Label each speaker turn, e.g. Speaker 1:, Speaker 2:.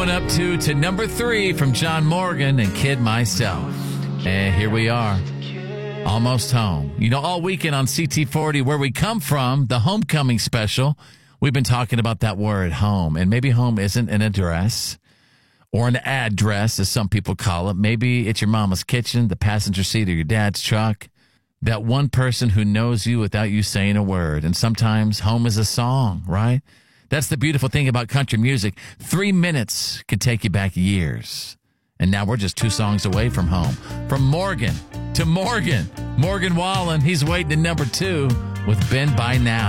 Speaker 1: going up to number 3 from John Morgan and Kid Myself. And here we are, almost home. You know, all weekend on CT40, Where We Come From, the homecoming special, we've been talking about that word, home. And maybe home isn't an address or an address, as some people call it. Maybe it's your mama's kitchen, the passenger seat of your dad's truck, that one person who knows you without you saying a word. And sometimes home is a song, right? That's the beautiful thing about country music. 3 minutes could take you back years. And now we're just 2 songs away from home. From Morgan to Morgan. Morgan Wallen, he's waiting at number 2 with Ben By Now.